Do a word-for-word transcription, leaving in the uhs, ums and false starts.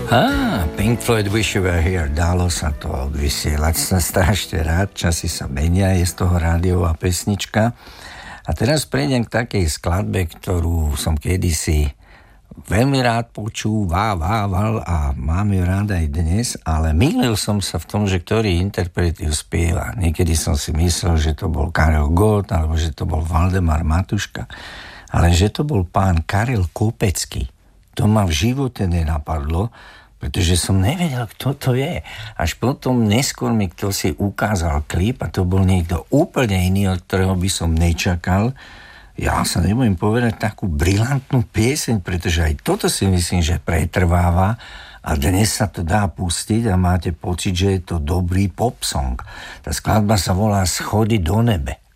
Á, Pink Floyd Wish You Were Here, dalo sa to odvysielať, som strašne rád, časy sa menia, je z toho rádiová pesnička. A teraz prejdem k takej skladbe, ktorú som kedysi veľmi rád počúval a mám ju rád aj dnes, ale mýlil som sa v tom, že ktorý interpret ju spieva. Niekedy som si myslel, že to bol Karel Gott, alebo že to bol Valdemar Matuška, ale že to bol pán Karel Kopecký. To ma v živote nenapadlo, pretože som nevedel, kto to je. Až potom neskôr mi kto si ukázal klip a to bol niekto úplne iný, od ktorého by som nečakal. Ja sa nebudem povedať takú brilantnú pieseň, pretože aj toto si myslím, že pretrváva a dnes sa to dá pustiť a máte pocit, že je to dobrý pop song. Tá skladba sa volá Schody do nebe.